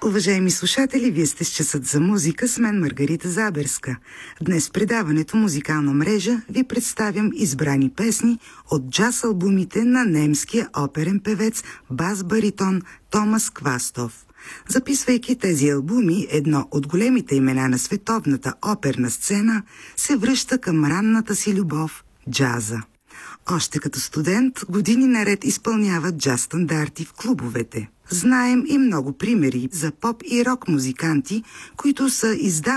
Уважаеми слушатели, вие сте с Часът за музика с мен Маргарита Заберска. Днес в предаването Музикална мрежа ви представям избрани песни от джаз албумите на немския оперен певец бас-баритон Томас Квастов. Записвайки тези албуми, едно от големите имена на световната оперна сцена се връща към ранната си любов – джаза. Още като студент години наред изпълнява джаз стандарти в клубовете. Знаем и много примери за поп и рок музиканти, които са издавали